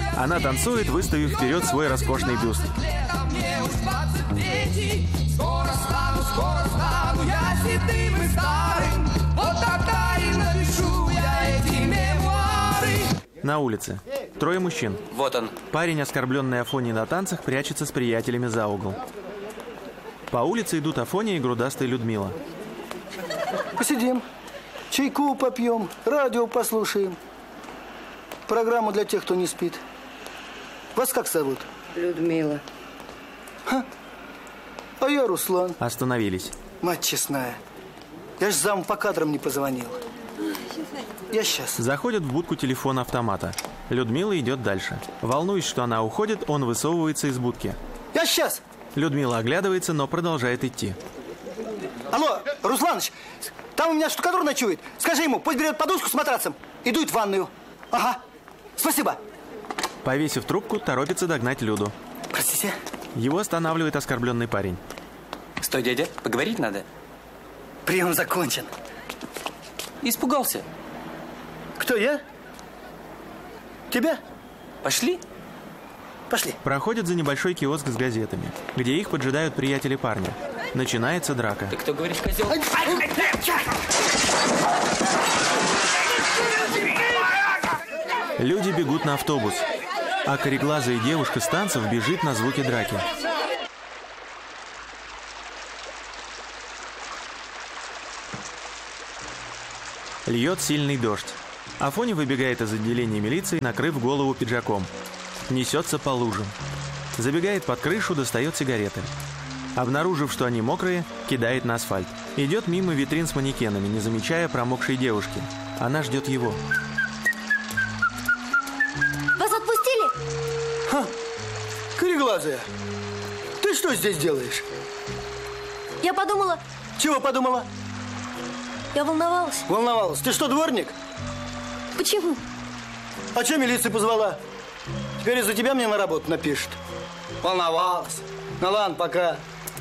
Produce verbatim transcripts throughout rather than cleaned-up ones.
Она танцует, выставив вперед свой роскошный бюст. На улице. Трое мужчин. Вот он. Парень, оскорбленный Афонией на танцах, прячется с приятелями за угол. По улице идут Афония и грудастая Людмила. Посидим, чайку попьем, радио послушаем. Программу для тех, кто не спит. Вас как зовут? Людмила. Ха. А я Руслан. Остановились. Мать честная, я ж зам по кадрам не позвонил. Я сейчас. Заходят в будку телефона-автомата. Людмила идет дальше. Волнуясь, что она уходит, он высовывается из будки. Я сейчас. Людмила оглядывается, но продолжает идти. Алло, Русланыч, там у меня штукатур ночует. Скажи ему, пусть берет подушку с матрацем и дует в ванную. Ага, спасибо. Повесив трубку, торопится догнать Люду. Простите. Его останавливает оскорбленный парень. Стой, дядя, поговорить надо. Прием закончен. Испугался. Кто, я? Тебя? Пошли? Пошли. Проходят за небольшой киоск с газетами, где их поджидают приятели парня. Начинается драка. Ты кто, говоришь, козел? Люди бегут на автобус, а кореглазая девушка с танцев бежит на звуки драки. Льет сильный дождь. Афоня выбегает из отделения милиции, накрыв голову пиджаком. Несется по лужам. Забегает под крышу, достает сигареты. Обнаружив, что они мокрые, кидает на асфальт. Идет мимо витрин с манекенами, не замечая промокшей девушки. Она ждет его. Вас отпустили? Ха, кореглазая, ты что здесь делаешь? Я подумала... Чего подумала? Я волновалась. Волновалась? Ты что, дворник? Почему? А что милицию позвала? Теперь из-за тебя мне на работу напишут. Волновалась. Ну ладно, пока.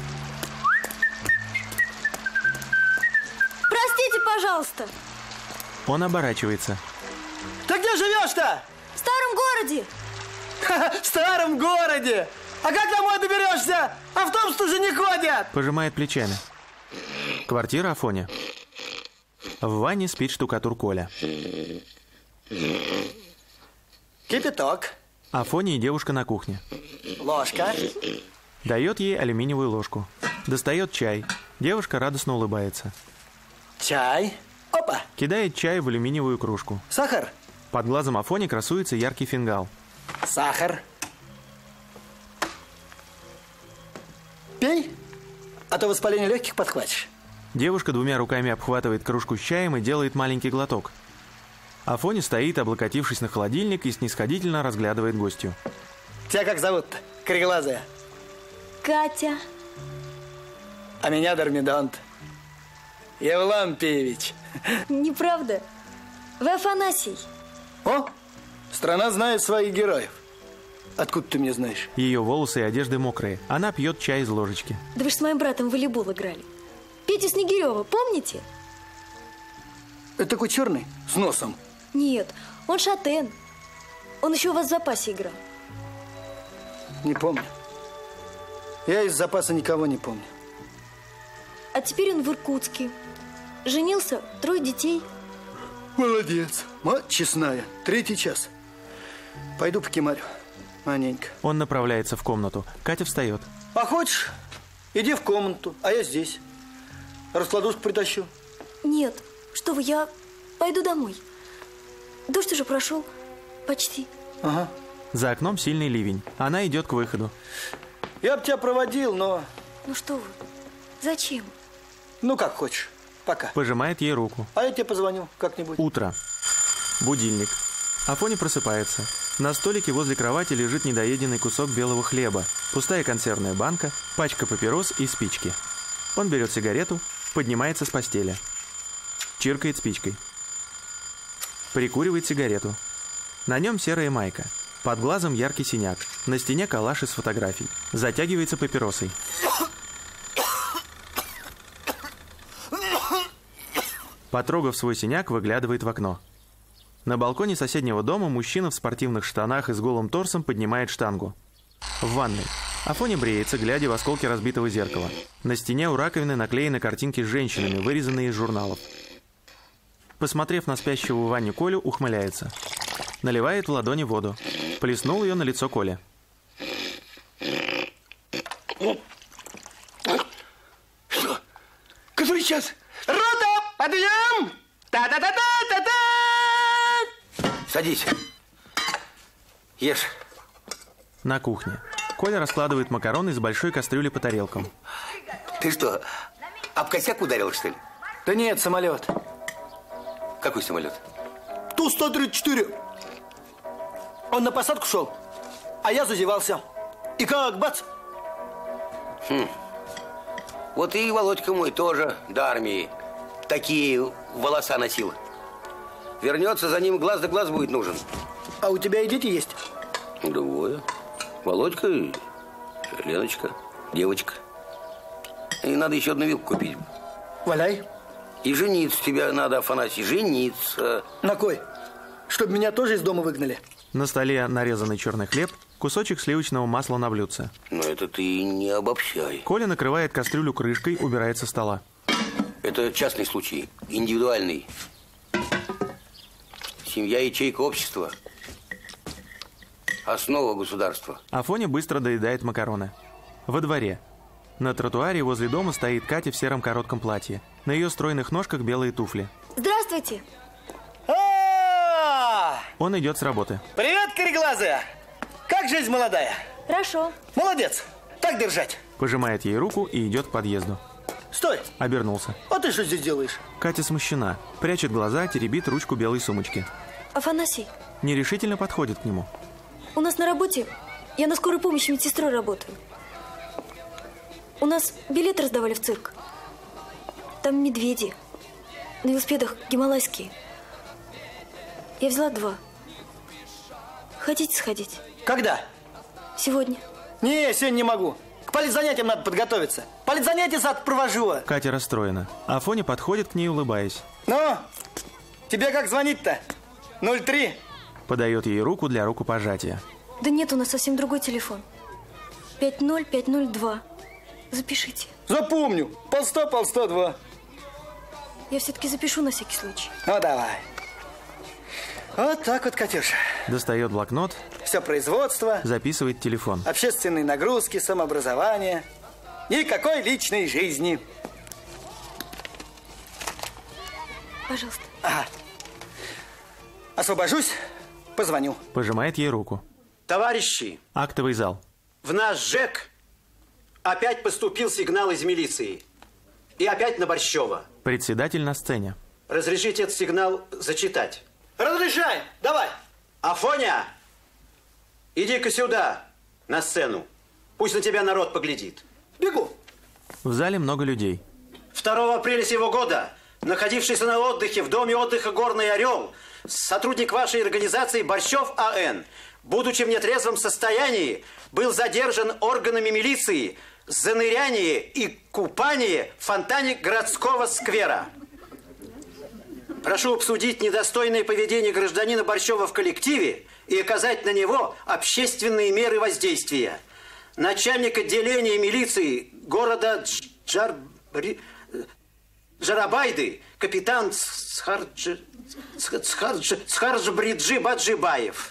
Простите, пожалуйста. Он оборачивается. Ты где живешь-то? В старом городе. В старом городе. А как домой доберешься? Автобусы уже не ходят. Пожимает плечами. Квартира Афони. В ванне спит штукатур Коля. Кипяток. Афоня и девушка на кухне. Ложка. Дает ей алюминиевую ложку. Достает чай. Девушка радостно улыбается. Чай. Опа. Кидает чай в алюминиевую кружку. Сахар. Под глазом Афони красуется яркий фингал. Сахар. Пей, а то воспаление легких подхватишь. Девушка двумя руками обхватывает кружку с чаем и делает маленький глоток. Афоня стоит, облокотившись на холодильник, и снисходительно разглядывает гостью. Тебя как зовут-то, кореглазая? Катя. А меня Дормидонт. Евлампиевич. Неправда. Вы Афанасий. О, страна знает своих героев. Откуда ты меня знаешь? Ее волосы и одежды мокрые. Она пьет чай из ложечки. Да вы ж с моим братом в волейбол играли. Петю Снегирева, помните? Это такой черный, с носом? Нет, он шатен. Он еще у вас в запасе играл. Не помню. Я из запаса никого не помню. А теперь он в Иркутске. Женился, трое детей. Молодец. Мать честная. Третий час. Пойду покемарю. Маненько. Он направляется в комнату. Катя встает. А хочешь, иди в комнату, а я здесь. Раскладушку притащу. Нет, что вы, я пойду домой. Дождь уже прошел. Почти. Ага. За окном сильный ливень. Она идет к выходу. Я бы тебя проводил, но... Ну что вы, зачем? Ну, как хочешь. Пока. Пожимает ей руку. А я тебе позвоню как-нибудь. Утро. Будильник. Афоня просыпается. На столике возле кровати лежит недоеденный кусок белого хлеба, пустая консервная банка, пачка папирос и спички. Он берет сигарету, поднимается с постели. Чиркает спичкой. Прикуривает сигарету. На нем серая майка. Под глазом яркий синяк. На стене коллаж из фотографий. Затягивается папиросой. Потрогав свой синяк, выглядывает в окно. На балконе соседнего дома мужчина в спортивных штанах и с голым торсом поднимает штангу. В ванной. Афоня бреется, глядя в осколки разбитого зеркала. На стене у раковины наклеены картинки с женщинами, вырезанные из журналов. Посмотрев на спящего в ванне Колю, ухмыляется. Наливает в ладони воду. Плеснул ее на лицо Коли. Что? Который час? Рота, подъем! Та-та-та-та-та-та! Садись. Ешь. На кухне. Коля раскладывает макароны из большой кастрюли по тарелкам. Ты что, об косяк ударил, что ли? Да нет, самолет. Какой самолет? Ту сто тридцать четыре. Он на посадку шел, а я зазевался. И как, бац! Хм. Вот и Володька мой тоже до армии такие волоса носил. Вернется, за ним глаз да глаз будет нужен. А у тебя и дети есть? Двое. Володька и Леночка, девочка. И надо еще одну вилку купить. Валяй. И жениться тебе надо, Афанасий, жениться. На кой? Чтоб меня тоже из дома выгнали? На столе нарезанный черный хлеб, кусочек сливочного масла на блюдце. Но это ты не обобщай. Коля накрывает кастрюлю крышкой, убирает со стола. Это частный случай, индивидуальный. Семья – ячейка общества. Основа государства. Афоня быстро доедает макароны. Во дворе. На тротуаре возле дома стоит Катя в сером коротком платье. На ее стройных ножках белые туфли. Здравствуйте. А-а-а! Он идет с работы. Привет, кореглазая! Как жизнь молодая? Хорошо. Молодец! Так держать. Пожимает ей руку и идет к подъезду. Стой! Обернулся. А ты что здесь делаешь? Катя смущена. Прячет глаза, теребит ручку белой сумочки. Афанасий, Нерешительно подходит к нему. у нас на работе, я на скорой помощи медсестрой работаю. У нас билеты раздавали в цирк. Там медведи. На велосипедах гималайские. Я взяла два. Хотите сходить? Когда? Сегодня. Не, сегодня не могу. К политзанятиям надо подготовиться. Политзанятия сад провожу. Катя расстроена. Афоня подходит к ней, улыбаясь. Ну, тебе как звонить-то? ноль три. Подает ей руку для рукопожатия. Да нет, у нас совсем другой телефон. пять ноль пять ноль два. Запишите. Запомню. Полста, полста, два. Я все-таки запишу на всякий случай. Ну, давай. Вот так вот, Катюша. Достает блокнот, Все производство, записывает телефон. общественные нагрузки, самообразование. Никакой личной жизни. Пожалуйста. Ага. Освобожусь, позвоню. Пожимает ей руку. Товарищи, Актовый зал. в наш ЖЭК опять поступил сигнал из милиции. И опять на Борщева. Председатель на сцене. Разрешите этот сигнал зачитать. Разрешаем, давай. Афоня, иди-ка сюда, на сцену. Пусть на тебя народ поглядит. Бегу. В зале много людей. второго апреля сего года, находившийся на отдыхе в доме отдыха «Горный Орел», сотрудник вашей организации Борщев А Н, будучи в нетрезвом состоянии, был задержан органами милиции за ныряние и купание в фонтане городского сквера. Прошу обсудить недостойное поведение гражданина Борщева в коллективе и оказать на него общественные меры воздействия. Начальник отделения милиции города Джар... Джарабайды, капитан Схарджи... Схарджи... Схарджбриджи Баджибаев.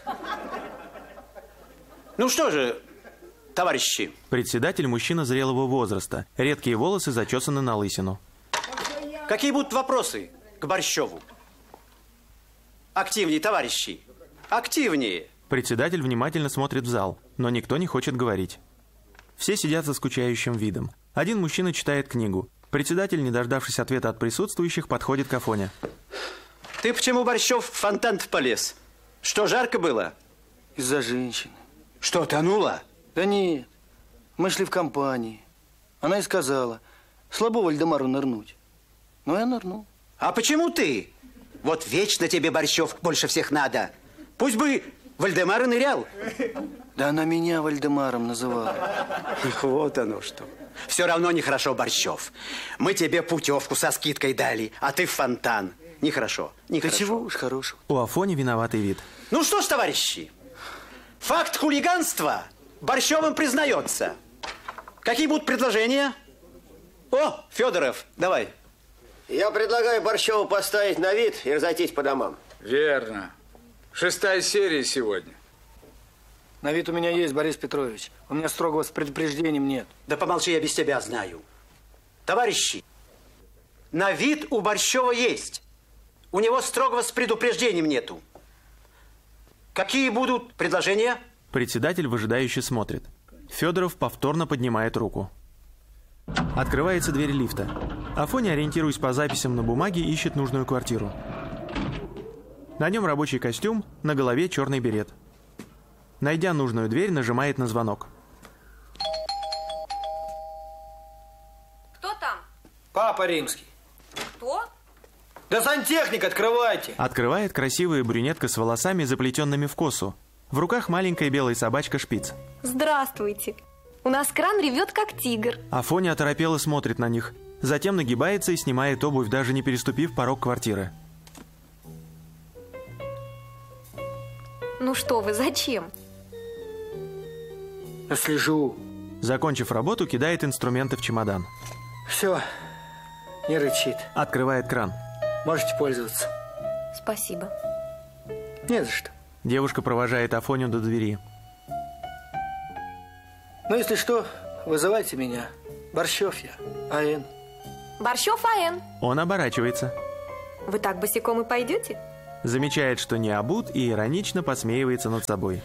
Ну что же, товарищи. Председатель мужчина зрелого возраста. Редкие волосы зачесаны на лысину. Какие будут вопросы к Борщеву? Активнее, товарищи. Активнее. Председатель внимательно смотрит в зал, но никто не хочет говорить. Все сидят со скучающим видом. Один мужчина читает книгу. Председатель, не дождавшись ответа от присутствующих, подходит к Афоне. Ты почему, Борщев, в фонтан полез? Что, жарко было? Из-за женщины. Что, тонула? Да нет, мы шли в компании. Она и сказала, слабо Вальдемару нырнуть. Ну, я нырнул. А почему ты? Вот вечно тебе, Борщев, больше всех надо. Пусть бы Вальдемар и нырял. Да она меня Вальдемаром называла. Ах, вот оно что. Все равно нехорошо, Борщев. Мы тебе путевку со скидкой дали, а ты в фонтан. Нехорошо, нехорошо. Да чего уж хорошего. У Афони виноватый вид. Ну что ж, товарищи, факт хулиганства Борщевым признается. Какие будут предложения? О, Федоров, давай. Я предлагаю Борщеву поставить на вид и разойтись по домам. Верно. Шестая серия сегодня. На вид у меня есть, Борис Петрович. У меня строгого с предупреждением нет. Да помолчи, я без тебя знаю. Товарищи, на вид у Борщева есть. У него строгого с предупреждением нету. Какие будут предложения? Председатель выжидающе смотрит. Федоров повторно поднимает руку. Открывается дверь лифта. Афоня, ориентируясь по записям на бумаге, ищет нужную квартиру. На нем рабочий костюм, на голове черный берет. Найдя нужную дверь, нажимает на звонок. Кто там? Папа Римский. Кто? Да сантехник, открывайте. Открывает красивая брюнетка с волосами, заплетенными в косу. В руках маленькая белая собачка Шпиц. Здравствуйте. У нас кран ревет, как тигр. Афоня оторопело смотрит на них. Затем нагибается и снимает обувь, даже не переступив порог квартиры. Ну что вы, зачем? Я слежу. Закончив работу, кидает инструменты в чемодан. Все, не рычит. Открывает кран. Можете пользоваться. Спасибо. Не за что. Девушка провожает Афоню до двери. Ну, если что, вызывайте меня. Борщев я, АН. Борщев АН. Он оборачивается. Вы так босиком и пойдете? Замечает, что не обут, и иронично посмеивается над собой.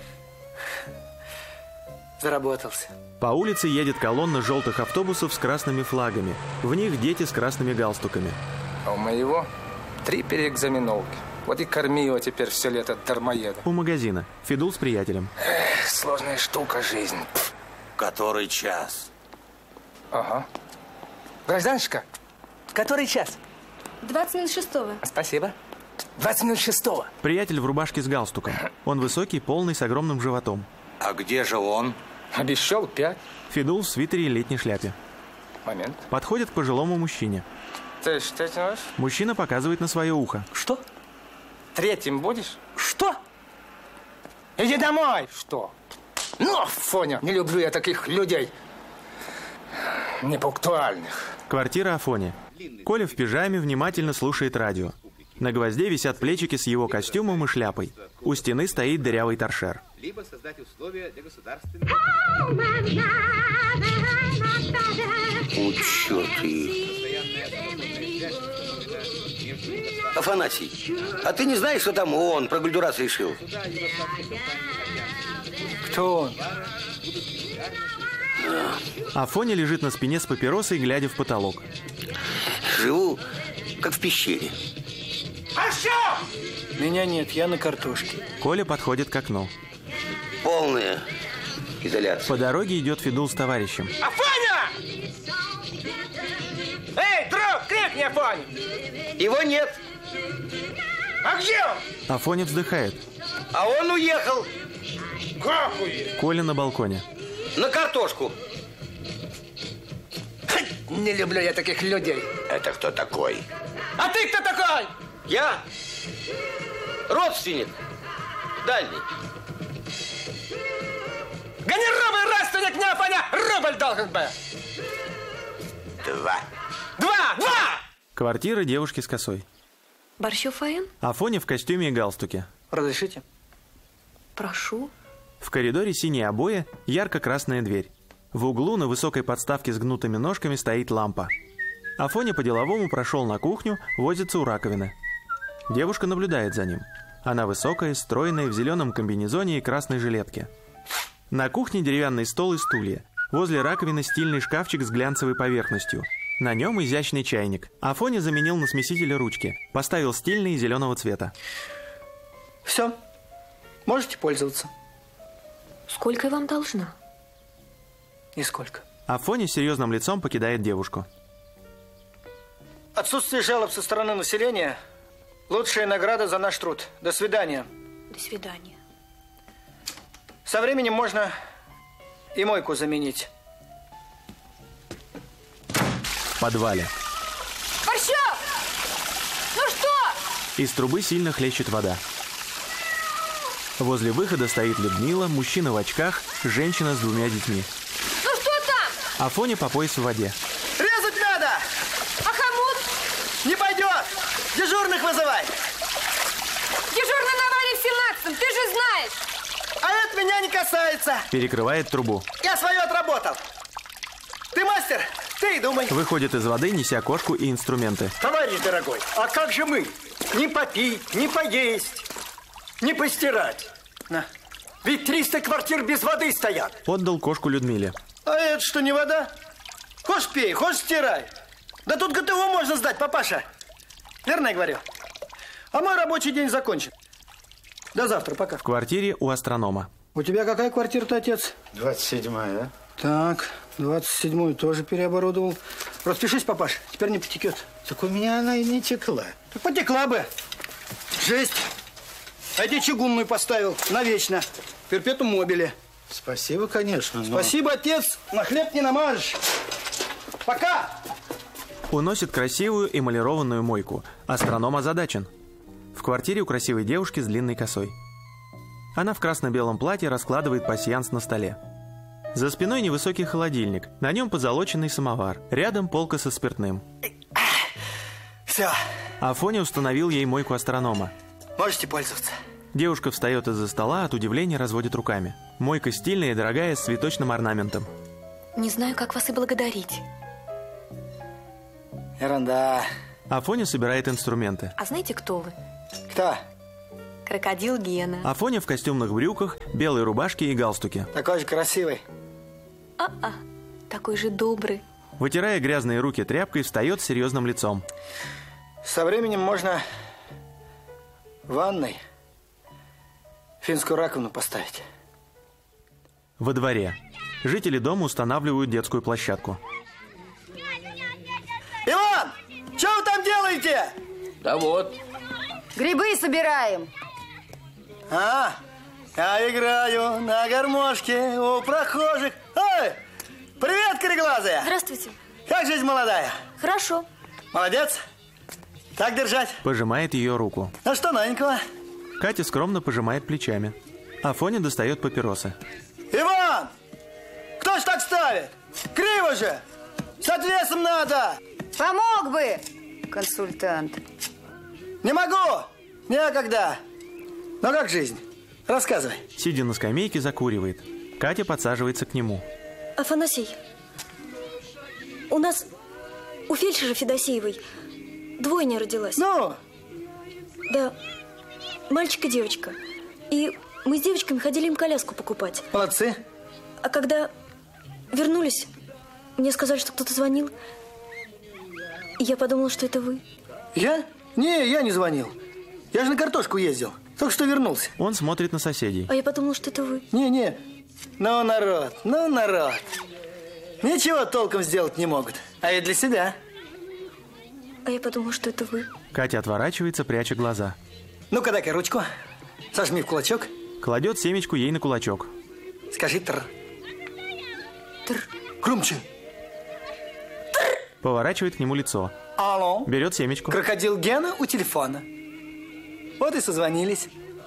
Заработался. По улице едет колонна желтых автобусов с красными флагами. В них дети с красными галстуками. А у моего три переэкзаменовки. Вот и корми его теперь все лето дармоеда. У магазина. Федул с приятелем. Эх, сложная штука жизнь. Который час? Ага. Гражданочка, который час? двадцать минут шестого. Спасибо. двадцать минут шестого. Приятель в рубашке с галстуком. Он высокий, полный, с огромным животом. А где же он? Обещал пять. Федул в свитере и летней шляпе. Момент. Подходит к пожилому мужчине. Ты что делаешь? Мужчина показывает на свое ухо. Что? Третьим будешь? Что? Иди домой! Что? Ну, Фоня, не люблю я таких людей. Непунктуальных. Квартира Афони. Коля в пижаме внимательно слушает радио. На гвозде висят плечики с его костюмом и шляпой. У стены стоит дырявый торшер. Либо создать условия для государственного... О, черт их. Афанасий, а ты не знаешь, что там он про Гульдурас решил? Кто он? Афоня лежит на спине с папиросой, глядя в потолок. Живу, как в пещере. Меня нет, я на картошке. Коля подходит к окну. Полная изоляция. По дороге идет Федул с товарищем. Афоня! Эй, друг, крикни Афоню! Его нет. А где он? Афоня вздыхает. А он уехал. Как уехал? Коля на балконе. На картошку. Не люблю я таких людей. Это кто такой? А ты кто такой? Я родственник дальний. Гони рубль, родственник, не Афоня! Рубль должен быть! Два. Два! Два! Квартира девушки с косой. Борщев АН? Афоня в костюме и галстуке. Разрешите? Прошу. В коридоре синие обои, ярко-красная дверь. В углу на высокой подставке с гнутыми ножками стоит лампа. Афоня по-деловому прошел на кухню, возится у раковины. Девушка наблюдает за ним. Она высокая, стройная, в зеленом комбинезоне и красной жилетке. На кухне деревянный стол и стулья. Возле раковины стильный шкафчик с глянцевой поверхностью. На нем изящный чайник. Афоня заменил на смесителе ручки. Поставил стильные зеленого цвета. Все. Можете пользоваться. Сколько я вам должна? Нисколько. Афоня с серьезным лицом покидает девушку. Отсутствие жалоб со стороны населения – лучшая награда за наш труд. До свидания. До свидания. Со временем можно и мойку заменить. В подвале. Борщев! Ну что? Из трубы сильно хлещет вода. Возле выхода стоит Людмила, мужчина в очках, женщина с двумя детьми. Ну что там? Афоня по пояс в воде. Резать надо! А хомут? Не пойдет! Дежурных вызывай! Дежурный на вале в семнадцатом, ты же знаешь! А это меня не касается! Перекрывает трубу. Я свое отработал! Ты мастер, ты и думай! Выходит из воды, неся кошку и инструменты. Товарищ дорогой, а как же мы? Не попить, не поесть, не постирать. На. Ведь триста квартир без воды стоят. Отдал кошку Людмиле. А это что, не вода? Хочешь пей, хочешь стирай. Да тут ГТО можно сдать, папаша. Верно я говорю? А мой рабочий день закончен. До завтра, пока. В квартире у астронома. У тебя какая квартира-то, отец? двадцать седьмая, а? Так, двадцать седьмую тоже переоборудовал. Распишись, папаш, теперь не потекет. Так у меня она и не текла. Так потекла бы. Жесть. А я чугунную поставил навечно. Перпетум мобиле. Спасибо, конечно, но... Спасибо, отец. На хлеб не намажешь. Пока. Уносит красивую эмалированную мойку. Астроном озадачен. В квартире у красивой девушки с длинной косой. Она в красно-белом платье раскладывает пасьянс на столе. За спиной невысокий холодильник. На нем позолоченный самовар. Рядом полка со спиртным. Все. Афоня установил ей мойку астронома. Можете пользоваться. Девушка встает из-за стола, от удивления разводит руками. Мойка стильная и дорогая, с цветочным орнаментом. Не знаю, как вас и благодарить. Ерунда. Афоня собирает инструменты. А знаете, кто вы? Кто? Крокодил Гена. Афоня в костюмных брюках, белой рубашке и галстуке. Такой же красивый. А-а, такой же добрый. Вытирая грязные руки тряпкой, встает с серьезным лицом. Со временем можно в ванной финскую раковину поставить. Во дворе. Жители дома устанавливают детскую площадку. Иван, что вы там делаете? Да вот. Грибы собираем. А, я играю на гармошке у прохожих. Ой, привет, кореглазая. Здравствуйте. Как жизнь молодая? Хорошо. Молодец. Так держать. Пожимает ее руку. А что новенького? Катя скромно пожимает плечами. Афоня достает папиросы. Иван! Кто ж так ставит? Криво же! С отвесом надо! Помог бы, консультант. Не могу! Некогда! Ну как жизнь? Рассказывай. Сидя на скамейке, закуривает. Катя подсаживается к нему. Афанасий, у нас у фельдшера Федосеевой двойня родилась. Ну? Да, мальчик и девочка. И мы с девочками ходили им коляску покупать. Молодцы. А когда вернулись, мне сказали, что кто-то звонил. И я подумала, что это вы. Я? Не, я не звонил. Я же на картошку ездил. Только что вернулся. Он смотрит на соседей. А я подумала, что это вы. Не, не. Ну, народ, ну, народ. Ничего толком сделать не могут. А я для себя. А я подумала, что это вы. Катя отворачивается, пряча глаза. Ну-ка, дай-ка ручку. Сожми в кулачок. Кладет семечку ей на кулачок. Скажи тр. Тр. Громче. Тр. Поворачивает к нему лицо. Алло. Берет семечку. Крокодил Гена у телефона. Вот и созвонились.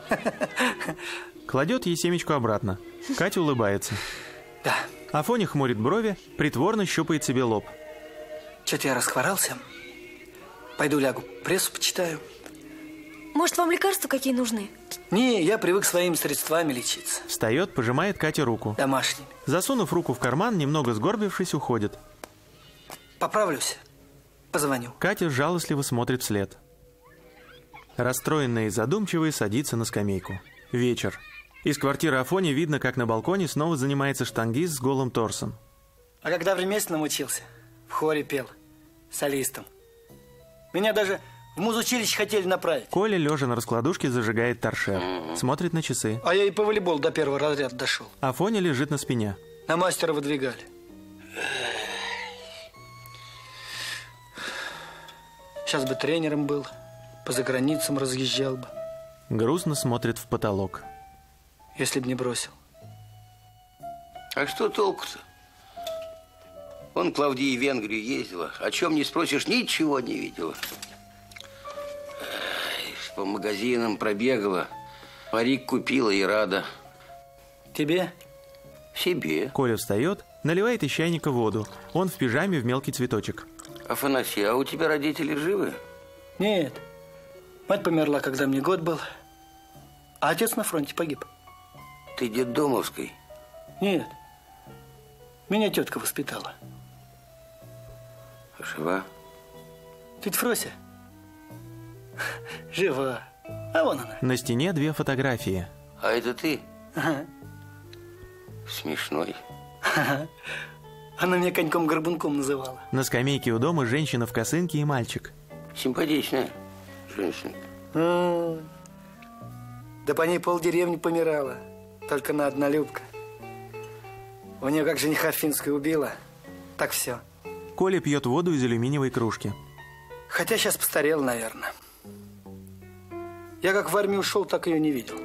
Кладет ей семечку обратно. Катя улыбается. Да. Афоня хмурит брови, притворно щупает себе лоб. Что-то я расхворался. Пойду лягу, прессу почитаю. Может, вам лекарства какие нужны? Не, я привык своими средствами лечиться. Встает, пожимает Кате руку. Домашними. Засунув руку в карман, немного сгорбившись, уходит. Поправлюсь. Позвоню. Катя жалостливо смотрит вслед. Расстроенная и задумчивая садится на скамейку. Вечер. Из квартиры Афони видно, как на балконе снова занимается штангист с голым торсом. А когда в ремесленном учился, в хоре пел, солистом. Меня даже в музучилище хотели направить. Коля, лежа на раскладушке, зажигает торшер. Смотрит на часы. А я и по волейболу до первого разряда дошел. Афоня лежит на спине. На мастера выдвигали. Сейчас бы тренером был, по заграницам разъезжал бы. Грустно смотрит в потолок. Если б не бросил. А что толку-то? Он Клавдия в Венгрию ездила. О чем не спросишь, ничего не видела. по магазинам пробегала. Парик купила и рада. Тебе? Себе. Коля встает, наливает из чайника воду. Он в пижаме в мелкий цветочек. Афанасий, а у тебя родители живы? Нет. Мать померла, когда мне год был. А отец на фронте погиб. Ты детдомовской? Нет. Меня тетка воспитала. Жива? Тетя Фрося? Жива. А вон она. На стене две фотографии. А это ты? Ага. Смешной. Ага. Она меня коньком-горбунком называла. На скамейке у дома женщина в косынке и мальчик. Симпатичная женщина. А-а-а. Да по ней полдеревни помирала. Только на однолюбка. У нее как жениха финская убила. Так все. Коля пьет воду из алюминиевой кружки. Хотя сейчас постарел, наверное. Я как в армию ушел, так ее не видел.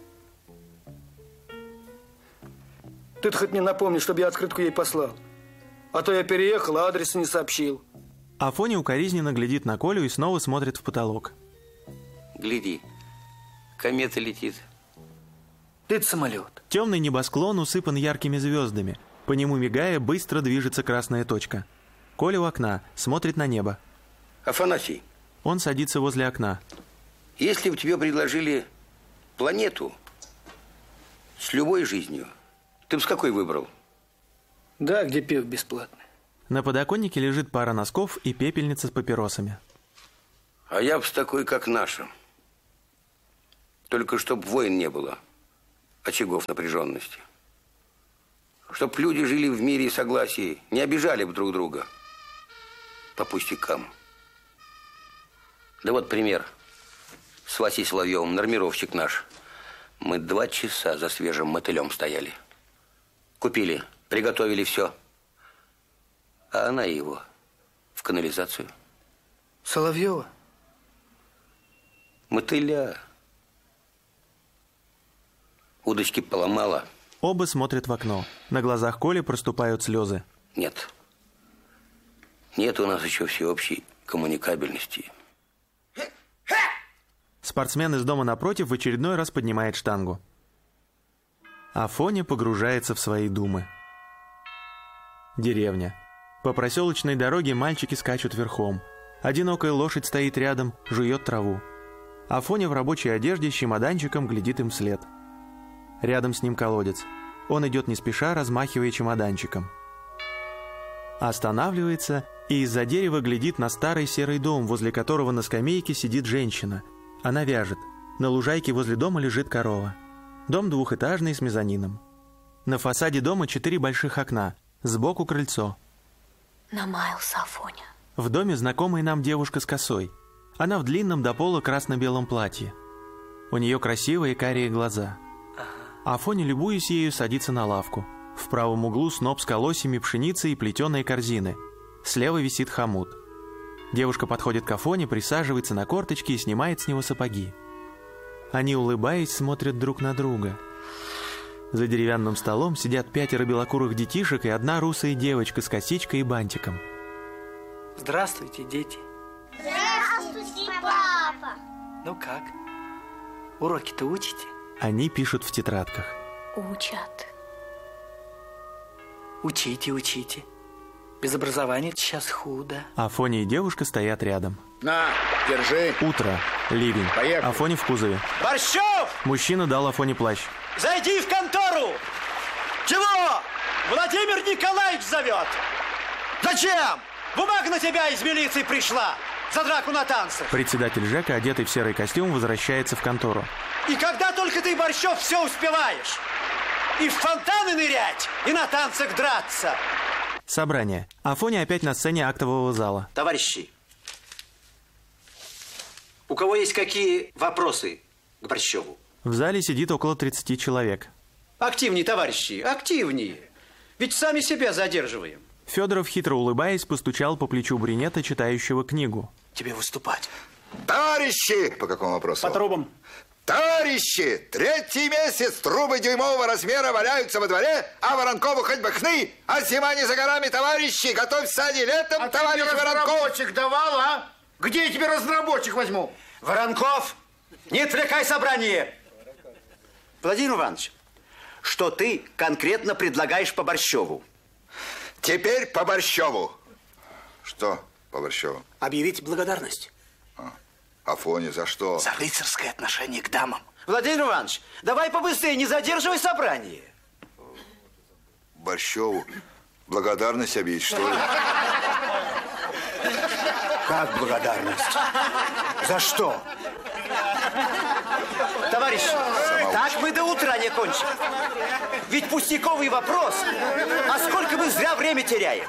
Ты-то хоть мне напомни, чтобы я открытку ей послал. А то я переехал, а адреса не сообщил. Афоня укоризненно глядит на Колю и снова смотрит в потолок. Гляди, комета летит. Это самолет. Темный небосклон усыпан яркими звездами. По нему, мигая, быстро движется красная точка. Коля у окна, смотрит на небо. Афанасий. Он садится возле окна. Если бы тебе предложили планету с любой жизнью, ты бы с какой выбрал? Да, где пиво бесплатно. На подоконнике лежит пара носков и пепельница с папиросами. А я бы с такой, как наша. Только чтоб войн не было, очагов напряженности. Чтоб люди жили в мире и согласии, не обижали бы друг друга. По пустякам. Да вот пример. С Васей Соловьевым, нормировщик наш. Мы два часа за свежим мотылем стояли. Купили, приготовили все. А она его в канализацию. Соловьева? Мотыля. Удочки поломала. Оба смотрят в окно. На глазах Коли проступают слезы. Нет. Нет у нас еще всеобщей коммуникабельности. Спортсмен из дома напротив в очередной раз поднимает штангу. Афоня погружается в свои думы. Деревня. По проселочной дороге мальчики скачут верхом. Одинокая лошадь стоит рядом, жует траву. Афоня в рабочей одежде с чемоданчиком глядит им вслед. Рядом с ним колодец. Он идет не спеша, размахивая чемоданчиком. Останавливается и из-за дерева глядит на старый серый дом, возле которого на скамейке сидит женщина. Она вяжет. На лужайке возле дома лежит корова. Дом двухэтажный с мезонином. На фасаде дома четыре больших окна. Сбоку крыльцо. Намаялся Афоня. В доме знакомая нам девушка с косой. Она в длинном до пола красно-белом платье. У нее красивые карие глаза. Афоня, любуясь ею, садится на лавку. В правом углу сноп с колосьями пшеницы и плетеные корзины. Слева висит хомут. Девушка подходит к Афоне, присаживается на корточки и снимает с него сапоги. Они, улыбаясь, смотрят друг на друга. За деревянным столом сидят пятеро белокурых детишек и одна русая девочка с косичкой и бантиком. Здравствуйте, дети. Здравствуйте, папа. Ну как? Уроки-то учите? Они пишут в тетрадках. Учат. Учите, учите. Без образования сейчас худо. Афоня и девушка стоят рядом. На, держи. Утро. Ливень. Поехали. Афоня в кузове. Борщев! Мужчина дал Афоне плащ. Зайди в контору! Чего? Владимир Николаевич зовет. Зачем? Бумага на тебя из милиции пришла. За драку на танцах. Председатель ЖЭКа, одетый в серый костюм, возвращается в контору. И когда только ты, Борщев, все успеваешь? И в фонтаны нырять, и на танцах драться. Собрание. Афоня опять на сцене актового зала. Товарищи, у кого есть какие вопросы к Борщеву? В зале сидит около тридцати человек. Активнее, товарищи, активнее. Ведь сами себя задерживаем. Федоров, хитро улыбаясь, постучал по плечу брюнета, читающего книгу. Тебе выступать. Товарищи! По какому вопросу? По трубам. Товарищи! Третий месяц трубы дюймового размера валяются во дворе, а Воронкову хоть бы хны, а зима не за горами, товарищи! Готовь сани летом, а товарищ ты мне Воронков! разнорабочих давал, а? Где я тебе разнорабочих возьму? Воронков, Не отвлекай собрание! Владимир Иванович, что ты конкретно предлагаешь по Борщеву? Теперь по Борщеву. Что по Борщеву? Объявить благодарность. А, Афоне за что? За рыцарское отношение к дамам. Владимир Иванович, давай побыстрее, не задерживай собрание. Борщеву благодарность объявить, что ли? Как благодарность? За что? Товарищ, так мы до утра не кончим. Ведь пустяковый вопрос. А сколько мы зря время теряем?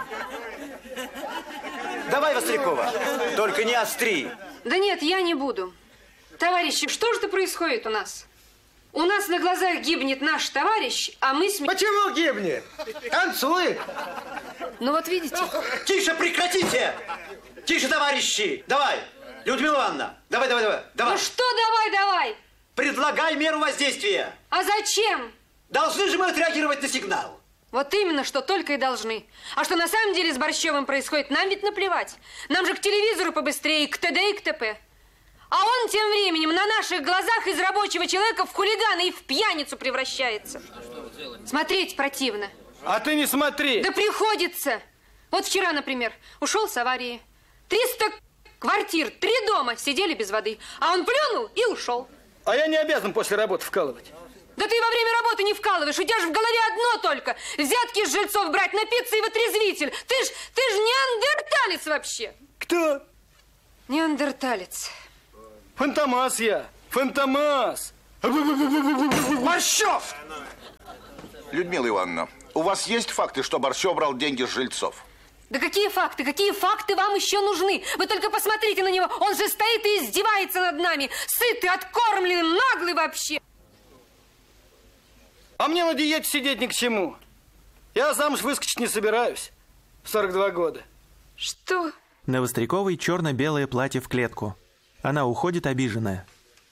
Давай, Вострякова, только не остри. Да нет, я не буду. Товарищи, что же это происходит у нас? У нас на глазах гибнет наш товарищ, а мы... См... Почему гибнет? Танцует. Ну вот видите. Тише, прекратите! Тише, товарищи! Давай! Людмила Ивановна, давай, давай, давай, давай. Ну что давай, давай? Предлагай меру воздействия. А зачем? Должны же мы отреагировать на сигнал. Вот именно, что только и должны. А что на самом деле с Борщевым происходит, нам ведь наплевать. Нам же к телевизору побыстрее, к ТД и к ТП. А он тем временем на наших глазах из рабочего человека в хулигана и в пьяницу превращается. Смотреть противно. А ты не смотри. Да приходится. Вот вчера, например, ушел с аварии. триста квартир, три дома сидели без воды. А он плюнул и ушел. А я не обязан после работы вкалывать. Да ты во время работы не вкалываешь. У тебя же в голове одно только. Взятки с жильцов брать, напиться и в отрезвитель. Ты ж, ты ж неандерталец вообще. Кто? Неандерталец. Фантомас я. Фантомас. Борщев! Людмила Ивановна, у вас есть факты, что Борщев брал деньги с жильцов? Да какие факты? Какие факты вам еще нужны? Вы только посмотрите на него. Он же стоит и издевается над нами. Сытый, откормленный, наглый вообще. А мне на диете сидеть ни к чему. Я замуж выскочить не собираюсь. В сорок два года. Что? На Востряковой черно-белое платье в клетку. Она уходит обиженная.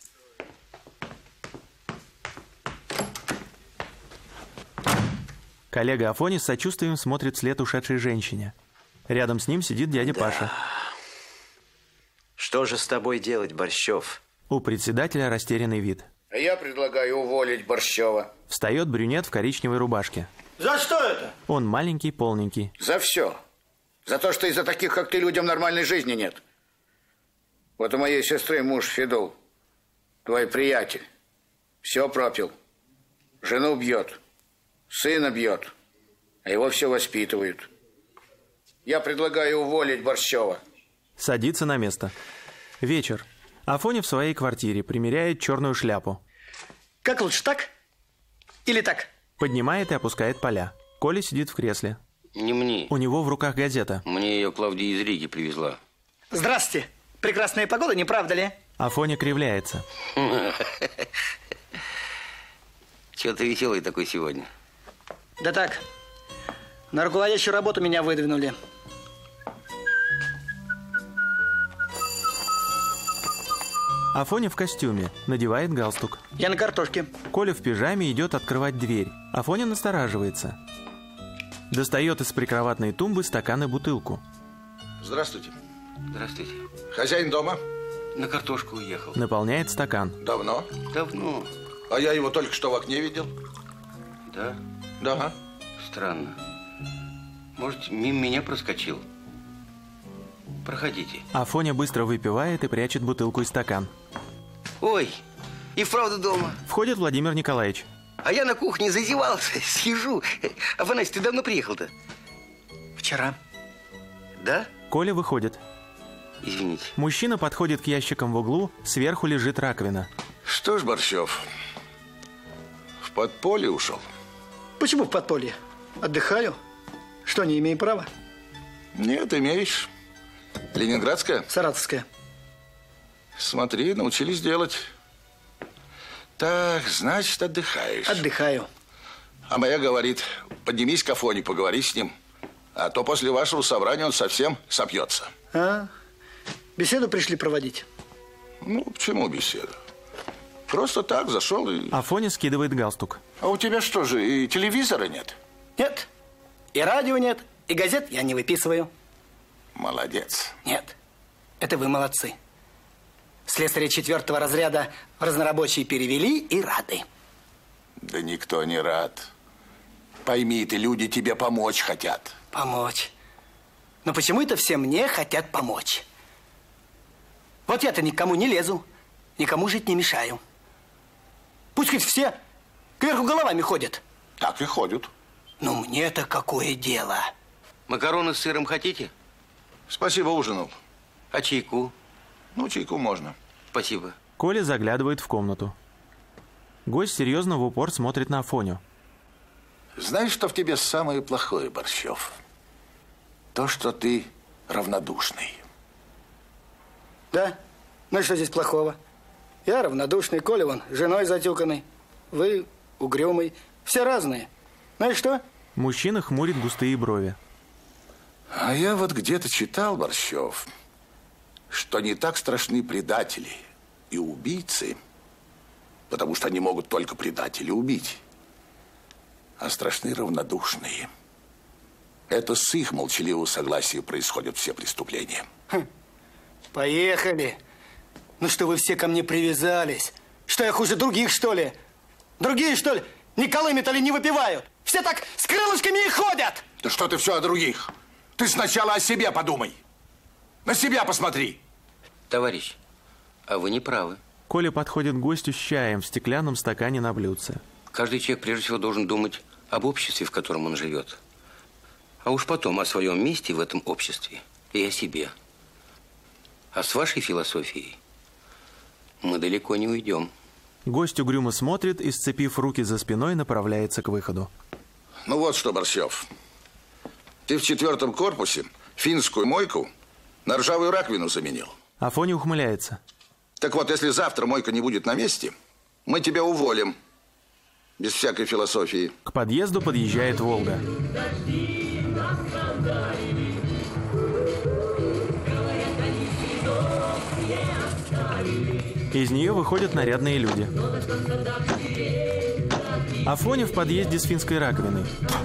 Коллега Афоня с сочувствием смотрит вслед ушедшей женщине. Рядом с ним сидит дядя Да. Паша. Что же с тобой делать, Борщев? У председателя растерянный вид. Я предлагаю уволить Борщева. Встает брюнет в коричневой рубашке. За что это? Он маленький, полненький. За все. За то, что из-за таких, как ты, людям нормальной жизни нет. Вот у моей сестры муж Федул, твой приятель, все пропил. Жену бьет, сына бьет, а его все воспитывают. Я предлагаю уволить Борщева. Садится на место. Вечер. Афоня в своей квартире примеряет черную шляпу. Как лучше, так? Или так? Поднимает и опускает поля. Коля сидит в кресле. Не мне. У него в руках газета. Мне ее Клавдия из Риги привезла. Здравствуйте. Прекрасная погода, не правда ли? Афоня кривляется. Чего ты веселый такой сегодня? Да так. На руководящую работу меня выдвинули. Афоня в костюме, надевает галстук. Я на картошке. Коля в пижаме идет открывать дверь. Афоня настораживается. Достает из прикроватной тумбы стакан и бутылку. Здравствуйте. Здравствуйте. Хозяин дома? На картошку уехал. Наполняет стакан. Давно? Давно. А я его только что в окне видел. Да? Да. Странно. Может, мимо меня проскочил? Проходите. Афоня быстро выпивает и прячет бутылку и стакан. Ой, и вправду дома. Входит Владимир Николаевич. А я на кухне зазевался, сижу. Афанасий, ты давно приехал-то? Вчера. Да? Коля выходит. Извините. Мужчина подходит к ящикам в углу, сверху лежит раковина. Что ж, Борщев, в подполье ушел? Почему в подполье? Отдыхаю. Что, не имею права? Нет, имеешь. Ленинградская? Саратовская. Смотри, научились делать. Так, значит, отдыхаешь. Отдыхаю. А моя говорит, поднимись к Афоне, поговори с ним. А то после вашего собрания он совсем сопьется. А? Беседу пришли проводить? Ну, почему беседу? Просто так зашел и... Афоня скидывает галстук. А у тебя что же, и телевизора нет? Нет. И радио нет, и газет я не выписываю. Молодец. Нет. Это вы молодцы. Слесаря четвертого разряда в разнорабочие перевели и рады. Да никто не рад. Пойми ты, люди тебе помочь хотят. Помочь? Но почему это все мне хотят помочь? Вот я-то никому не лезу, никому жить не мешаю. Пусть хоть все кверху головами ходят. Так и ходят. Но мне-то какое дело? Макароны с сыром хотите? Спасибо, ужинал. А чайку? Ну, чайку можно. Спасибо. Коля заглядывает в комнату. Гость серьезно в упор смотрит на Афоню. Знаешь, что в тебе самое плохое, Борщев? То, что ты равнодушный. Да? Ну и что здесь плохого? Я равнодушный, Коля вон женой затюканный. Вы угрюмый. Все разные. Ну и что? Мужчина хмурит густые брови. А я вот где-то читал, Борщев, что не так страшны предатели и убийцы, потому что они могут только предателя убить, а страшны равнодушные. Это с их молчаливого согласия происходят все преступления. Хм. Поехали. Ну что вы все ко мне привязались? Что я хуже других, что ли? Другие, что ли, не колымят или не выпивают? Все так с крылышками и ходят. Да что ты все о других? Ты сначала о себе подумай. На себя посмотри. Товарищ, а вы не правы. Коля подходит к гостю с чаем в стеклянном стакане на блюдце. Каждый человек прежде всего должен думать об обществе, в котором он живет. А уж потом о своем месте в этом обществе и о себе. А с вашей философией мы далеко не уйдем. Гость угрюмо смотрит и, сцепив руки за спиной, направляется к выходу. Ну вот что, Борщев. Ты в четвертом корпусе финскую мойку на ржавую раковину заменил. Афоня ухмыляется. Так вот, если завтра мойка не будет на месте, мы тебя уволим. Без всякой философии. К подъезду подъезжает «Волга». Из нее выходят нарядные люди. Афоня в подъезде с финской раковиной.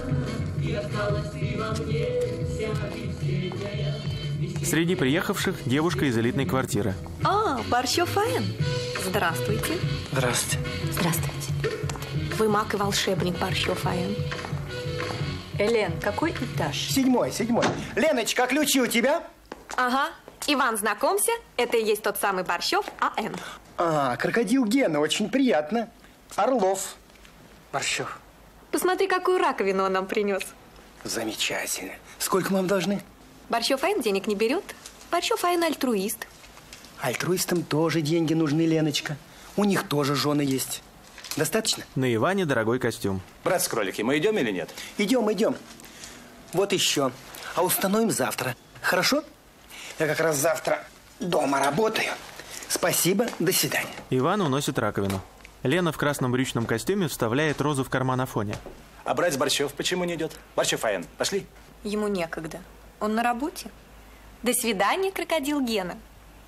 Среди приехавших девушка из элитной квартиры. А, Борщев А Н. Здравствуйте. Здравствуйте. Здравствуйте. Вы маг и волшебник, Борщев А Н. Элен, какой этаж? Седьмой, седьмой. Леночка, а ключи у тебя? Ага. Иван, знакомься, это и есть тот самый Борщев А Н. А, крокодил Гена, очень приятно. Орлов. Борщев. Посмотри, какую раковину он нам принес. Замечательно. Сколько мы вам должны? Борщев А Н денег не берет. Борщев А Н альтруист. Альтруистам тоже деньги нужны, Леночка. У них тоже жены есть. Достаточно? На Иване дорогой костюм. Брат с кролики, мы идем или нет? Идем, идем. Вот еще. А установим завтра. Хорошо? Я как раз завтра дома работаю. Спасибо, до свидания. Иван уносит раковину. Лена в красном брючном костюме вставляет розу в карман Афоня. А брать с Борщев почему не идет? Борщев А Н, пошли. Ему некогда. Он на работе. До свидания, крокодил Гена.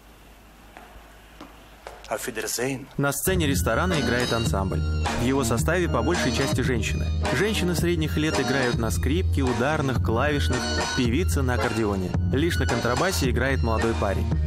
Афидерзейн. На сцене ресторана играет ансамбль. В его составе по большей части женщины. Женщины средних лет играют на скрипке, ударных, клавишных, певица на аккордеоне. Лишь на контрабасе играет молодой парень.